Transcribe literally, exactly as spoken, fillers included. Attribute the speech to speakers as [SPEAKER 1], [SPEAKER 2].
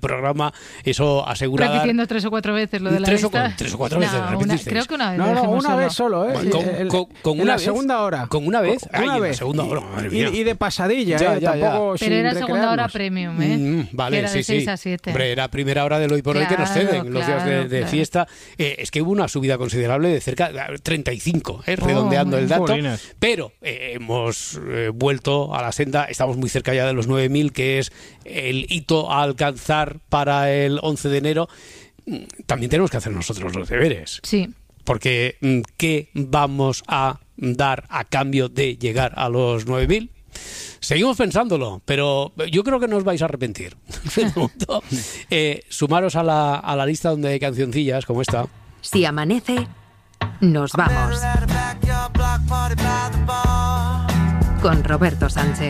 [SPEAKER 1] programa, eso asegura...
[SPEAKER 2] Repitiendo tres o cuatro veces lo de la
[SPEAKER 1] tres
[SPEAKER 2] lista.
[SPEAKER 1] O, tres o cuatro veces,
[SPEAKER 2] no, una, creo que una vez.
[SPEAKER 3] No, no, una
[SPEAKER 2] solo.
[SPEAKER 3] vez solo, ¿eh?
[SPEAKER 1] Con, con,
[SPEAKER 3] el,
[SPEAKER 1] con, con
[SPEAKER 3] en
[SPEAKER 1] una
[SPEAKER 3] la
[SPEAKER 1] vez,
[SPEAKER 3] segunda hora.
[SPEAKER 1] ¿Con una vez?
[SPEAKER 3] Con una
[SPEAKER 1] Ay,
[SPEAKER 3] vez.
[SPEAKER 1] En la segunda hora, madre mía.
[SPEAKER 3] Y, y de pasadilla,
[SPEAKER 1] ya,
[SPEAKER 3] ¿eh?
[SPEAKER 1] Ya,
[SPEAKER 3] Tampoco
[SPEAKER 1] ya.
[SPEAKER 2] Pero era segunda hora
[SPEAKER 3] recrearnos.
[SPEAKER 2] premium, ¿eh?
[SPEAKER 1] Mm, vale,
[SPEAKER 2] que era
[SPEAKER 1] sí,
[SPEAKER 2] de seis
[SPEAKER 1] sí.
[SPEAKER 2] a siete.
[SPEAKER 1] Hombre, era primera hora del hoy por hoy
[SPEAKER 2] claro,
[SPEAKER 1] que nos ceden los
[SPEAKER 2] claro,
[SPEAKER 1] días de, de
[SPEAKER 2] claro.
[SPEAKER 1] fiesta. Eh, es que hubo una subida considerable de cerca de treinta y cinco, eh, redondeando
[SPEAKER 2] oh,
[SPEAKER 1] el dato.
[SPEAKER 3] Jolines.
[SPEAKER 1] Pero eh, hemos eh, vuelto a la senda, estamos muy cerca ya de los nueve mil, que es el hito a alcanzar para el once de enero. También tenemos que hacer nosotros los deberes.
[SPEAKER 2] Sí.
[SPEAKER 1] Porque ¿qué vamos a dar a cambio de llegar a los nueve mil? Seguimos pensándolo, pero yo creo que no os vais a arrepentir. eh, sumaros a la, a la lista donde hay cancioncillas como esta.
[SPEAKER 4] Si amanece, nos vamos. Con Roberto Sánchez.